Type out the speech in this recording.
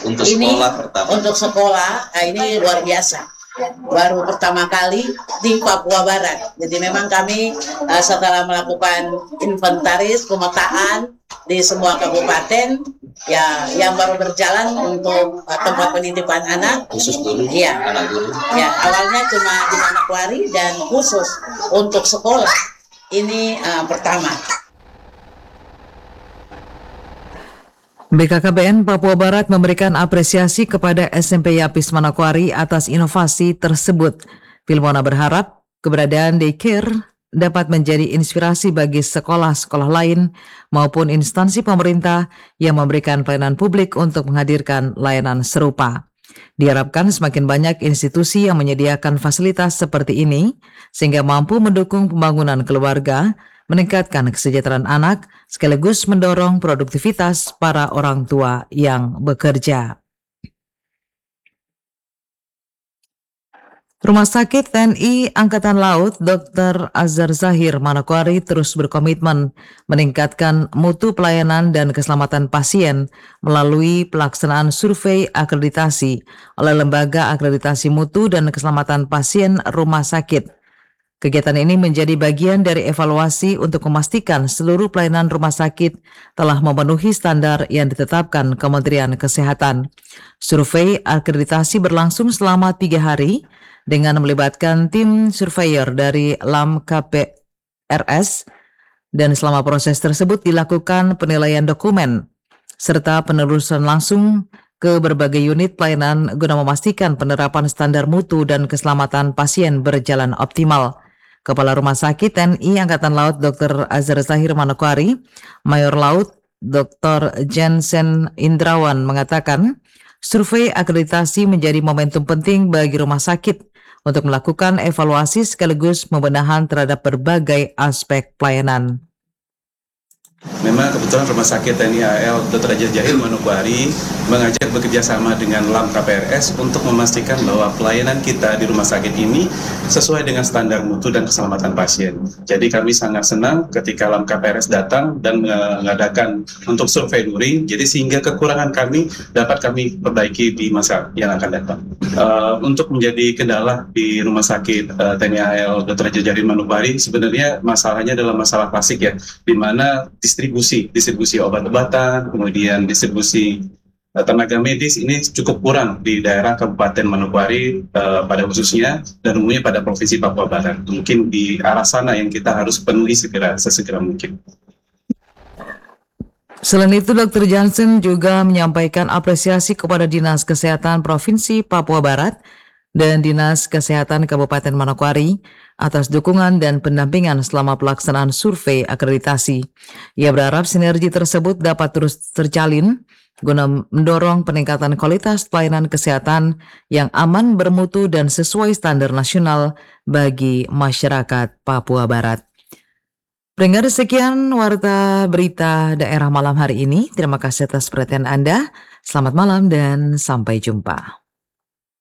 Untuk ini sekolah pertama. Untuk sekolah, nah ini luar biasa. Baru pertama kali di Papua Barat. Jadi memang kami setelah melakukan inventaris pemetaan di semua kabupaten, ya yang baru berjalan untuk tempat penitipan anak Khusus guru, ya, anak guru. Ya, awalnya cuma di Manokwari dan khusus untuk sekolah ini pertama. BKKBN Papua Barat memberikan apresiasi kepada SMP Yapis Manokwari atas inovasi tersebut. Filmona berharap keberadaan daycare dapat menjadi inspirasi bagi sekolah-sekolah lain maupun instansi pemerintah yang memberikan pelayanan publik untuk menghadirkan layanan serupa. Diharapkan semakin banyak institusi yang menyediakan fasilitas seperti ini sehingga mampu mendukung pembangunan keluarga, meningkatkan kesejahteraan anak, sekaligus mendorong produktivitas para orang tua yang bekerja. Rumah Sakit TNI Angkatan Laut Dr. Azhar Zahir Manokwari terus berkomitmen meningkatkan mutu pelayanan dan keselamatan pasien melalui pelaksanaan survei akreditasi oleh Lembaga Akreditasi Mutu dan Keselamatan Pasien Rumah Sakit. Kegiatan ini menjadi bagian dari evaluasi untuk memastikan seluruh pelayanan rumah sakit telah memenuhi standar yang ditetapkan Kementerian Kesehatan. Survei akreditasi berlangsung selama 3 hari dengan melibatkan tim surveyor dari LAM KPRS dan selama proses tersebut dilakukan penilaian dokumen serta penelusuran langsung ke berbagai unit pelayanan guna memastikan penerapan standar mutu dan keselamatan pasien berjalan optimal. Kepala Rumah Sakit TNI Angkatan Laut Dr. Azhar Zahir Manokwari, Mayor Laut Dr. Jensen Indrawan mengatakan, survei akreditasi menjadi momentum penting bagi rumah sakit untuk melakukan evaluasi sekaligus pembenahan terhadap berbagai aspek pelayanan. Memang kebetulan Rumah Sakit TNI AL Dr. Azhar Zahir Manokwari mengajak bekerjasama dengan LAM KPRS untuk memastikan bahwa pelayanan kita di rumah sakit ini sesuai dengan standar mutu dan keselamatan pasien. Jadi kami sangat senang ketika LAM KPRS datang dan mengadakan untuk survei luring, jadi sehingga kekurangan kami dapat kami perbaiki di masa yang akan datang. Untuk menjadi kendala di Rumah Sakit TNI AL Dr. Azhar Zahir Manokwari, sebenarnya masalahnya adalah masalah klasik ya, di mana distribusi obat-obatan, kemudian distribusi tenaga medis ini cukup kurang di daerah Kabupaten Manokwari pada khususnya dan umumnya pada Provinsi Papua Barat. Mungkin di arah sana yang kita harus penuhi sesegera mungkin. Selain itu, Dr. Johnson juga menyampaikan apresiasi kepada Dinas Kesehatan Provinsi Papua Barat dan Dinas Kesehatan Kabupaten Manokwari atas dukungan dan pendampingan selama pelaksanaan survei akreditasi. Ia berharap sinergi tersebut dapat terus terjalin guna mendorong peningkatan kualitas pelayanan kesehatan yang aman, bermutu, dan sesuai standar nasional bagi masyarakat Papua Barat. Pendengar, sekian Warta Berita Daerah malam hari ini. Terima kasih atas perhatian Anda. Selamat malam dan sampai jumpa.